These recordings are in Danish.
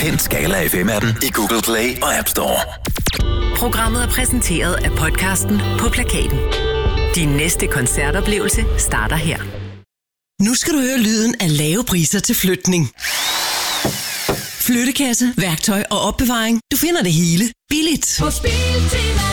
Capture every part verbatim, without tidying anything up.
Hent Skala F M-appen i Google Play og App Store. Programmet er præsenteret af podcasten På Plakaten. Din næste koncertoplevelse starter her. Nu skal du høre lyden af lave priser til flytning. Flyttekasse, værktøj og opbevaring. Du finder det hele billigt. På Biltema.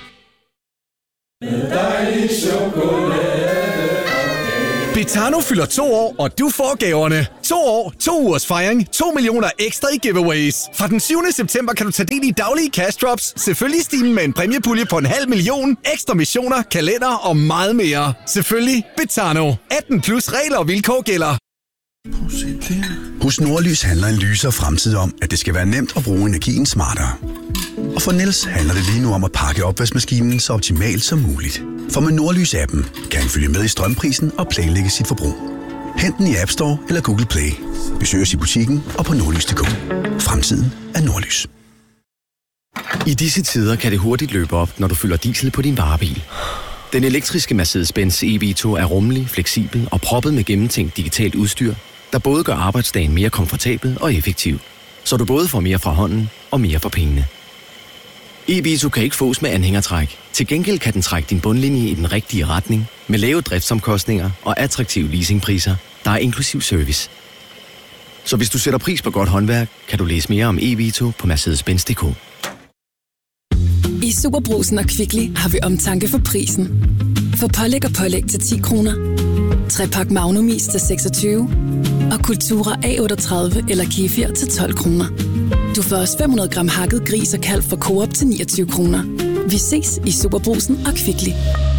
Med dejlig chokolade. Betano fylder to år, og du får gaverne. To år, to ugers fejring, to millioner ekstra i giveaways. Fra den syvende september kan du tage del i daglige cash drops, selvfølgelig stimen med en præmiepulje på en halv million, ekstra missioner, kalender og meget mere. Selvfølgelig Betano. atten plus regler og vilkår gælder. Hos Nordlys handler en lysere fremtid om, at det skal være nemt at bruge energien smartere. Og for Niels handler det lige nu om at pakke opvaskemaskinen så optimalt som muligt. For med Nordlys-appen kan han følge med i strømprisen og planlægge sit forbrug. Hent den i App Store eller Google Play. Besøg os i butikken og på nordlys punktum d k. Fremtiden er Nordlys. I disse tider kan det hurtigt løbe op, når du fylder diesel på din varebil. Den elektriske Mercedes-Benz E V to er rummelig, fleksibel og proppet med gennemtænkt digitalt udstyr, der både gør arbejdsdagen mere komfortabel og effektiv, så du både får mere fra hånden og mere for pengene. E V to kan ikke fås med anhængertræk. Til gengæld kan den trække din bundlinje i den rigtige retning, med lave driftsomkostninger og attraktive leasingpriser, der er inklusiv service. Så hvis du sætter pris på godt håndværk, kan du læse mere om E V to på mercedes benz punktum d k. I Superbrugsen og Kvickly har vi omtanke for prisen. For pålæg og pålæg til ti kroner. Trepak Magnumis til seksogtyve. Og Kultura A otteogtredive eller Kefir til tolv kroner. Du får også fem hundrede gram hakket gris og kalv fra Coop til niogtyve kroner. Vi ses i Superbrugsen og Kvickly.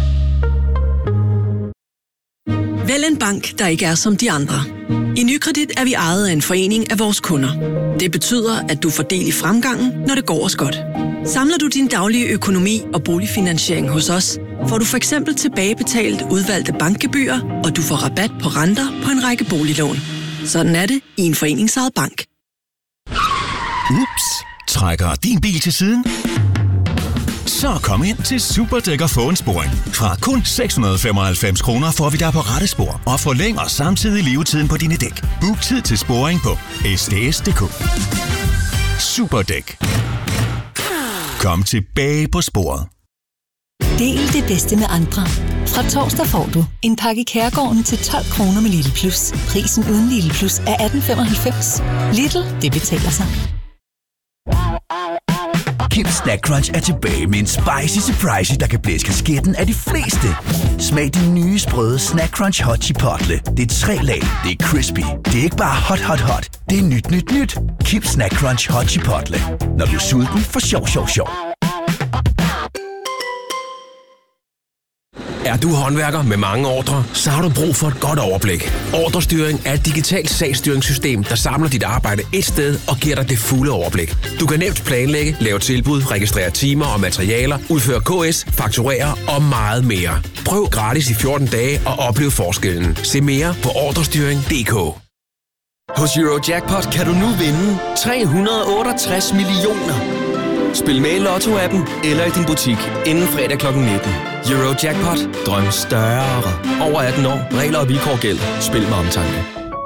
Vælg en bank, der ikke er som de andre. I Nykredit er vi ejet af en forening af vores kunder. Det betyder, at du får del i fremgangen, når det går os godt. Samler du din daglige økonomi og boligfinansiering hos os, får du for eksempel tilbagebetalt udvalgte bankgebyrer, og du får rabat på renter på en række boliglån. Sådan er det i en foreningsejet bank. Ups, trækker din bil til siden? Så kom ind til Superdæk og få en sporing. Fra kun seks hundrede femoghalvfems kroner får vi dig på rette spor og forlænger samtidig levetiden på dine dæk. Book tid til sporing på s d s punktum d k. Superdæk. Kom tilbage på sporet. Del det bedste med andre. Fra torsdag får du en pakke Kærgården til tolv kroner med Lidl Plus. Prisen uden Lidl Plus er atten femoghalvfems. Lidl, det betaler sig. Kim Snack Crunch er tilbage med en spicy surprise, der kan blæse kasketten af de fleste. Smag de nye sprøde Snack Crunch Hot Chipotle. Det er tre lag, det er crispy. Det er ikke bare hot, hot, hot. Det er nyt, nyt, nyt. Kim Snack Crunch Hot Chipotle. Når du er sulten, for sjov, sjov, sjov. Er du håndværker med mange ordrer, så har du brug for et godt overblik. Ordrestyring er et digitalt sagsstyringssystem, der samler dit arbejde et sted og giver dig det fulde overblik. Du kan nemt planlægge, lave tilbud, registrere timer og materialer, udføre K S, fakturere og meget mere. Prøv gratis i fjorten dage og oplev forskellen. Se mere på ordrestyring punktum d k. Hos Eurojackpot kan du nu vinde tre hundrede otteogtres millioner. Spil med i Lotto-appen eller i din butik inden fredag klokken nitten. Eurojackpot. Drøm større. Over atten år. Regler og vilkår gælder. Spil med omtanke.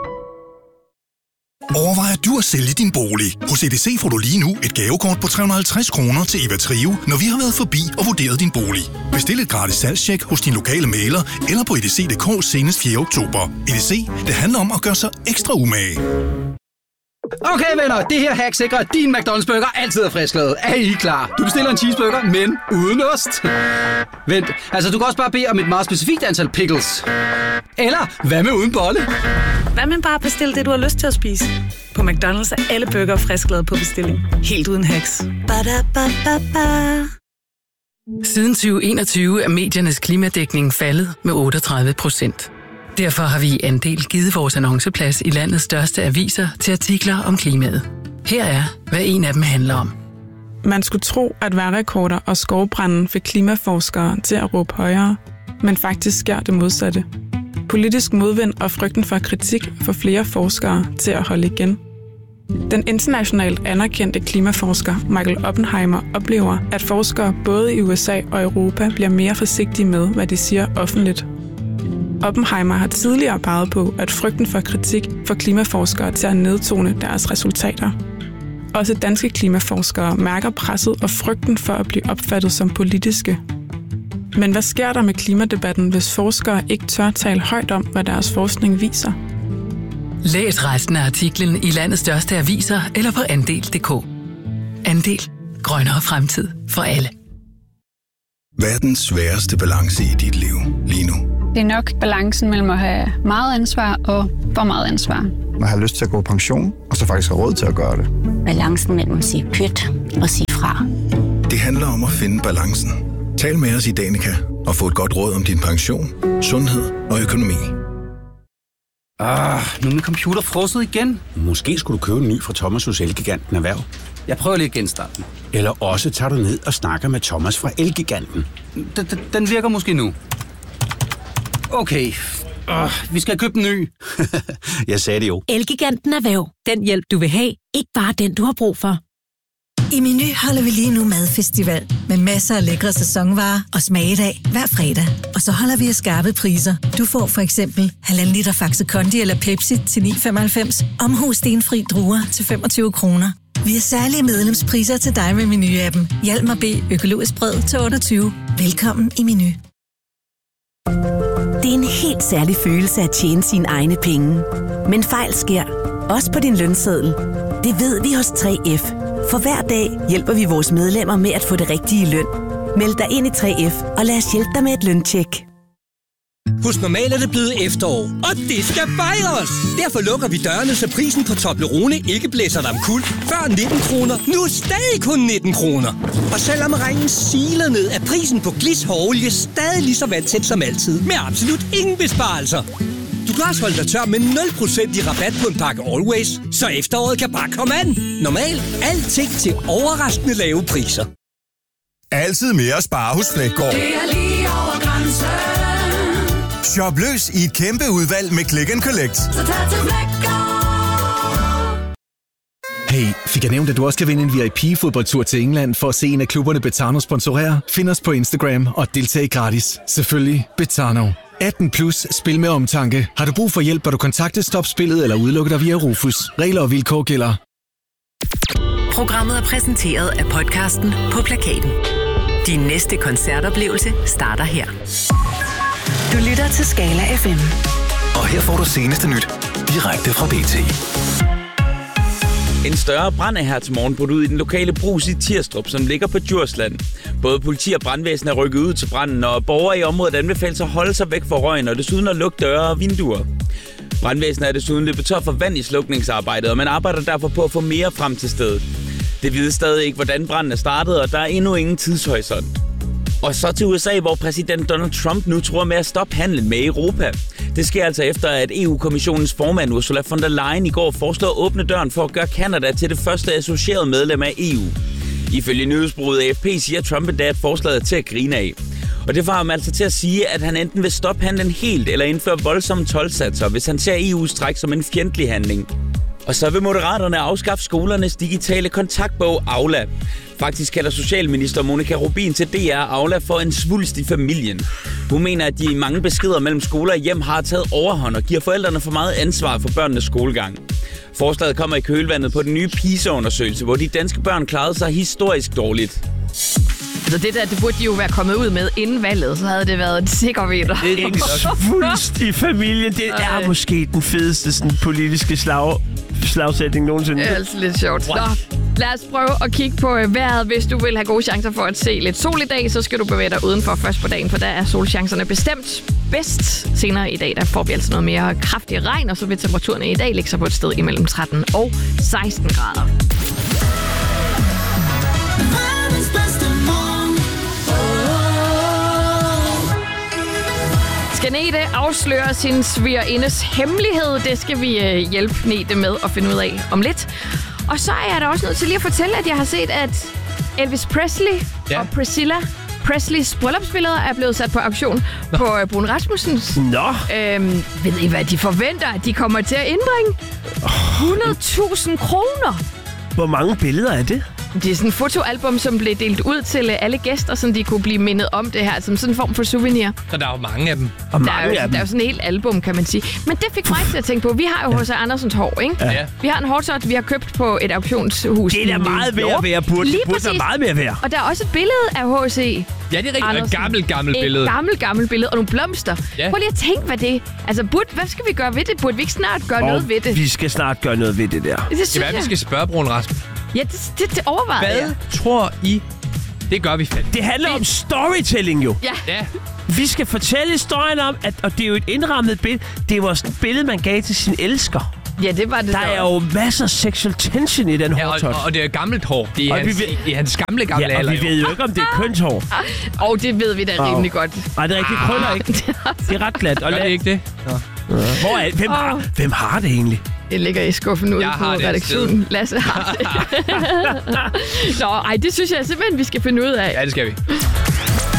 Overvejer du at sælge din bolig? Hos E D C får du lige nu et gavekort på tre hundrede og halvtreds kroner til Eva Trio, når vi har været forbi og vurderet din bolig. Bestil et gratis salgstjek hos din lokale mægler eller på edc punktum d k senest fjerde oktober. E D C, det handler om at gøre sig ekstra umage. Okay venner, det her hack sikrer, at din McDonald's burger altid er frisklavet. Er I klar? Du bestiller en cheeseburger, men uden ost. Vent, altså du kan også bare bede om et meget specifikt antal pickles. Eller hvad med uden bolle? Hvad med bare bestille det, du har lyst til at spise? På McDonald's er alle burger frisklavet på bestilling. Helt uden hacks. Ba-da-ba-ba-ba. Siden tyve enogtyve er mediernes klimadækning faldet med otteogtredive procent. Derfor har vi i Andel givet vores annonceplads i landets største aviser til artikler om klimaet. Her er, hvad en af dem handler om. Man skulle tro, at vejrrekorder og skovbranden fik klimaforskere til at råbe højere, men faktisk sker det modsatte. Politisk modvind og frygten for kritik får flere forskere til at holde igen. Den internationalt anerkendte klimaforsker Michael Oppenheimer oplever, at forskere både i U S A og Europa bliver mere forsigtige med, hvad de siger offentligt. Oppenheimer har tidligere peget på, at frygten for kritik får klimaforskere til at nedtone deres resultater. Også danske klimaforskere mærker presset og frygten for at blive opfattet som politiske. Men hvad sker der med klimadebatten, hvis forskere ikke tør tale højt om, hvad deres forskning viser? Læs resten af artiklen i landets største aviser eller på andel punktum d k. Andel. Grønnere fremtid for alle. Hvad er den sværeste balance i dit liv lige nu? Det er nok balancen mellem at have meget ansvar og for meget ansvar. Man har lyst til at gå på pension, og så faktisk have råd til at gøre det. Balancen mellem at sige pyt og sige fra. Det handler om at finde balancen. Tal med os i Danica og få et godt råd om din pension, sundhed og økonomi. Ah, nu er min computer frosset igen. Måske skulle du købe en ny fra Thomas hos Elgiganten Erhverv. Jeg prøver lige at genstarte den. Eller også tager du ned og snakker med Thomas fra Elgiganten. Den, den virker måske nu. Okay, uh, vi skal købe en ny. Jeg sagde det jo. Elgiganten Erhverv. Den hjælp, du vil have. Ikke bare den, du har brug for. I Meny holder vi lige nu madfestival med masser af lækre sæsonvarer og smagedag hver fredag. Og så holder vi af skarpe priser. Du får for eksempel halvanden liter Faxe Kondi eller Pepsi til ni femoghalvfems, omhus stenfri druer til femogtyve kroner. Vi har særlige medlemspriser til dig med Meny-appen. Hjalmar B. Økologisk brød til otteogtyve. Velkommen i Meny. Det er en helt særlig følelse at tjene sine egne penge. Men fejl sker, også på din lønseddel. Det ved vi hos tre F. For hver dag hjælper vi vores medlemmer med at få det rigtige løn. Meld dig ind i tre F og lad os hjælpe dig med et løntjek. Hos Normal er det blevet efterår, og det skal fejres! Derfor lukker vi dørene, så prisen på Toblerone ikke blæser dig omkuld. Før nitten kroner, nu stadig kun nitten kroner. Og selvom regnen siler ned, er prisen på Glis hårolie stadig lige så vandtæt som altid, med absolut ingen besparelser. Du kan også holde dig tør med nul procent i rabat på en pakke Always, så efteråret kan bare komme an. Normal, alting til overraskende lave priser. Altid mere at spare hos Flækgaard. Det er lige over grænsen. Shop løs i et kæmpe udvalg med Click and Collect. Så tag til Flækgaard. Hey, fik jeg nævnt, at du også kan vinde en V I P-fodboldtur til England for at se en af klubberne Betano sponsorere? Find os på Instagram og deltag gratis. Selvfølgelig Betano. atten plus, spil med omtanke. Har du brug for hjælp, bør du kontakte Stop Spillet eller udelukke dig via Rufus. Regler og vilkår gælder. Programmet er præsenteret af podcasten På Plakaten. Din næste koncertoplevelse starter her. Du lytter til Skala F M. Og her får du seneste nyt direkte fra B T. En større brand er her til morgen brudt ud i den lokale brus i Tirstrup, som ligger på Djursland. Både politi og brandvæsen er rykket ud til branden, og borgere i området anbefales at holde sig væk fra røgen, og desuden at lukke døre og vinduer. Brandvæsenet er desuden løbet tør for vand i slukningsarbejdet, og man arbejder derfor på at få mere frem til stedet. Det vides stadig ikke, hvordan branden er startet, og der er endnu ingen tidshorisont. Og så til U S A, hvor præsident Donald Trump nu tror med at stoppe handlen med Europa. Det sker altså efter, at E U-kommissionens formand Ursula von der Leyen i går foreslår at åbne døren for at gøre Canada til det første associerede medlem af E U. Ifølge nyhedsbureauet A F P siger Trump endda, at forslaget er til at grine af. Og det får ham altså til at sige, at han enten vil stoppe handlen helt eller indføre voldsomme toldsatser, hvis han ser E U's træk som en fjendtlig handling. Og så vil Moderaterne afskaffe skolernes digitale kontaktbog Aula. Faktisk kalder socialminister Monika Rubin til D R Aula for en svulst i familien. Hun mener, at de mange beskeder mellem skoler og hjem har taget overhånd og giver forældrene for meget ansvar for børnenes skolegang. Forslaget kommer i kølvandet på den nye PISA-undersøgelse, hvor de danske børn klarede sig historisk dårligt. Altså det der, det burde de jo være kommet ud med inden valget, så havde det været en sikker vinder. En svulst i familien, det er Ej. måske den fedeste sådan, politiske slag, slagsætning nogensinde. Det er altså lidt sjovt. Nå, lad os prøve at kigge på vejret. Hvis du vil have gode chancer for at se lidt sol i dag, så skal du bevæge dig udenfor først på dagen, for der er solchancerne bestemt bedst. Senere i dag, der får vi altså noget mere kraftig regn, og så vil temperaturerne i dag ligge sig på et sted imellem tretten og seksten grader. Skal Nete afsløre sin svigerindes hemmelighed? Det skal vi øh, hjælpe Nete med at finde ud af om lidt. Og så er jeg da også nødt til lige at fortælle, at jeg har set, at Elvis Presley ja. og Priscilla Presleys bryllupsbilleder er blevet sat på auktion Nå. på øh, Brun Rasmussens. Nå. Øhm, ved I, hvad de forventer, at de kommer til at indbringe? hundrede tusind kroner. Hvor mange billeder er det? Det er sådan et fotoalbum, som blev delt ud til alle gæster, så de kunne blive mindet om det her, som sådan en form for souvenir. Så der er jo mange af dem. Og Der er, mange jo, af der er dem. jo sådan et helt album, kan man sige. Men det fik mig til at tænke på, vi har jo H C Andersens hår, ikke? Ja. Vi har en hårsort, vi har købt på et auktionshus. Det er da i meget New værd York. at være. Burde, Lige det burde være præcis. meget mere værd. Og der er også et billede af H C Ja, det er rigtigt. Et Andersen. gammelt, gammelt billede. Et gammelt, gammelt billede. Og nogle blomster. Ja. Prøv lige at tænke, hvad det Altså, burde, hvad skal vi gøre ved det? Burde vi ikke snart gøre Og noget ved det? vi skal snart gøre noget ved det der. Det synes Det er, jeg. vi skal spørge Brun Rasmussen. Ja, det, det, det overvejer Hvad jeg. tror I? Det gør vi fandme. Det handler om storytelling jo. Ja. Ja. Vi skal fortælle historien om, at, og det er jo et indrammet billede, det var sådan et billede, man gav til sin elsker. Ja, det var det. Der er jo masser af sexual tension i den Ja, og, hårtot. og det er gammelt hår. Det er Og hans, vi ved- i hans gamle, gamle Ja, og alder. vi ved jo ikke, om det er kønshår. Og det ved vi da Åh. rimelig godt. Nej, det er rigtigt. Krøller ikke. Det er ret glat. Og Gør lad- det ikke det? Nå. Hvor er, hvem, har, Åh. hvem har det egentlig? Det ligger i skuffen ude Jeg på har det et redaktionen. Lasse har det. Nå, ej, det synes jeg simpelthen, vi skal finde ud af. Ja, det skal vi.